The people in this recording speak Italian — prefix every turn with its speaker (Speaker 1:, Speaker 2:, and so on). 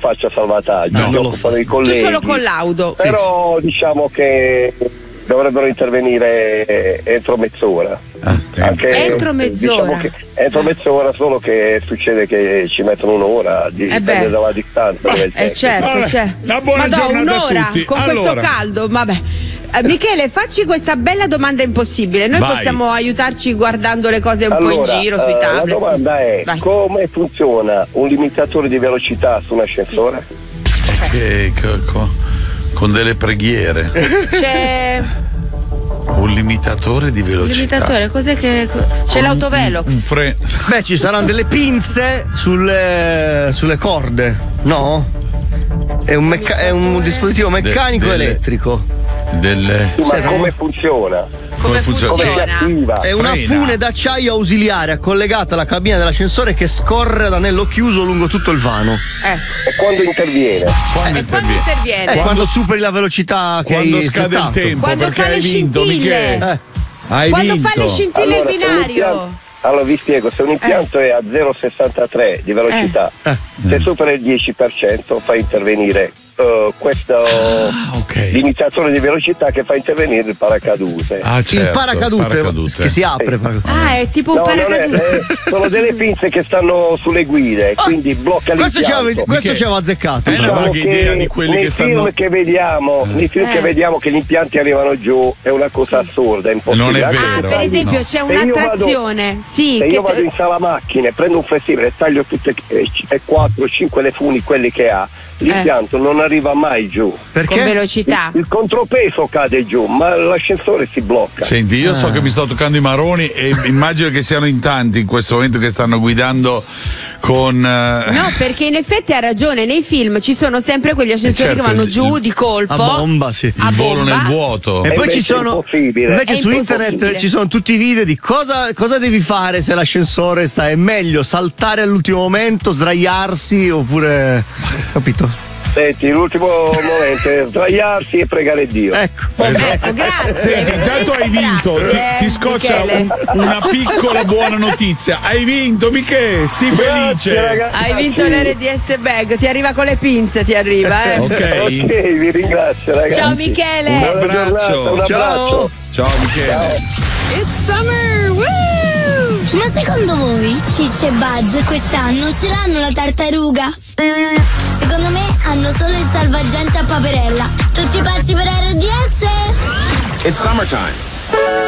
Speaker 1: faccio salvataggio,
Speaker 2: No,
Speaker 1: mi occupo dei colleghi.
Speaker 3: Tu solo collaudo.
Speaker 1: Però diciamo che dovrebbero intervenire entro mezz'ora. Anche,
Speaker 3: entro mezz'ora?
Speaker 1: Diciamo che entro mezz'ora, solo che succede che ci mettono un'ora, dipende dalla distanza.
Speaker 3: Certo,
Speaker 2: Vabbè,
Speaker 3: certo.
Speaker 2: una buona
Speaker 3: Ma
Speaker 2: giornata a
Speaker 3: un'ora
Speaker 2: tutti.
Speaker 3: con
Speaker 2: Allora.
Speaker 3: questo caldo, vabbè. Michele, facci questa bella domanda impossibile. Noi
Speaker 2: Vai.
Speaker 3: possiamo aiutarci guardando le cose un po' in giro sui tablet.
Speaker 1: La domanda è:
Speaker 3: Vai.
Speaker 1: come funziona un limitatore di velocità su un ascensore?
Speaker 2: Con delle preghiere.
Speaker 3: C'è
Speaker 2: Un limitatore di velocità.
Speaker 3: limitatore, cos'è che c'è l'autovelox?
Speaker 4: Beh, ci saranno delle pinze sulle corde, no? È un dispositivo meccanico elettrico.
Speaker 1: Ma come funziona?
Speaker 3: Come
Speaker 1: Come si
Speaker 3: funziona?
Speaker 1: attiva?
Speaker 4: È una fune d'acciaio ausiliaria collegata alla cabina dell'ascensore che scorre ad anello chiuso lungo tutto il vano.
Speaker 1: E quando interviene?
Speaker 3: Quando interviene?
Speaker 4: Quando superi la velocità che
Speaker 2: Quando
Speaker 4: hai
Speaker 2: scade il
Speaker 4: settato.
Speaker 2: tempo,
Speaker 3: Quando
Speaker 2: perché
Speaker 3: fa le
Speaker 2: hai vinto,
Speaker 3: scintille.
Speaker 2: Michele. Hai
Speaker 3: Quando
Speaker 2: vinto.
Speaker 3: fa le scintille il binario.
Speaker 1: Allora vi spiego, se un impianto è a 0,63 di velocità, se supera il 10% fa intervenire questo limitatore di velocità che fa intervenire il paracadute.
Speaker 4: Il paracadute che si apre.
Speaker 3: Ah, è tipo un
Speaker 1: No, non è,
Speaker 3: paracadute.
Speaker 1: sono delle pinze che stanno sulle guide, quindi blocca l'impianto.
Speaker 4: Questo ci avevo azzeccato.
Speaker 2: È una vaga idea di quelli
Speaker 1: nei
Speaker 2: che
Speaker 1: film
Speaker 2: stanno.
Speaker 1: che vediamo, nei film che vediamo che gli impianti arrivano giù, è una cosa assurda, è impossibile.
Speaker 2: Non è
Speaker 1: Anche
Speaker 2: vero.
Speaker 3: Per esempio c'è
Speaker 1: Se io
Speaker 3: un'attrazione. Sì,
Speaker 1: se
Speaker 3: che
Speaker 1: io vado in sala macchine, prendo un flessibile e taglio tutte e 4 o 5 le funi, quelli che ha, l'impianto non arriva mai giù.
Speaker 3: con velocità.
Speaker 1: Il contropeso cade giù, ma l'ascensore si blocca.
Speaker 2: Senti, io so che mi sto toccando i maroni e immagino che siano in tanti in questo momento che stanno guidando con.
Speaker 3: No, perché in effetti ha ragione, nei film ci sono sempre quegli ascensori
Speaker 2: certo,
Speaker 3: che vanno giù di colpo.
Speaker 4: A bomba, sì.
Speaker 3: A
Speaker 2: Il volo
Speaker 3: bomba.
Speaker 2: nel vuoto.
Speaker 4: E poi ci
Speaker 1: invece è
Speaker 4: sono
Speaker 1: impossibile.
Speaker 4: invece
Speaker 3: È
Speaker 4: su internet
Speaker 3: impossibile.
Speaker 4: ci sono tutti i video di cosa devi fare se l'ascensore sta. È meglio saltare all'ultimo momento, sdraiarsi oppure capito?
Speaker 1: Senti, l'ultimo momento è sdraiarsi e pregare Dio.
Speaker 4: Ecco.
Speaker 3: Ecco, grazie.
Speaker 2: Senti, intanto hai vinto.
Speaker 3: Grazie,
Speaker 2: Ti scoccia
Speaker 3: Michele.
Speaker 2: una piccola buona notizia. Hai vinto, Michele. Sii felice.
Speaker 1: Ragazzi.
Speaker 3: Hai vinto l'RDS bag, ti arriva con le pinze, ti arriva,
Speaker 2: Ok.
Speaker 1: Ok, vi ringrazio, ragazzi.
Speaker 3: Ciao Michele.
Speaker 2: Un
Speaker 1: Buona giornata,
Speaker 2: abbraccio.
Speaker 1: un abbraccio.
Speaker 2: Ciao Michele.
Speaker 5: It's summer! Woo! Ma secondo voi Ciccio e Buzz quest'anno ce l'hanno la tartaruga? Secondo me hanno solo il salvagente a Paperella. Tutti pazzi per RDS?
Speaker 6: It's summertime.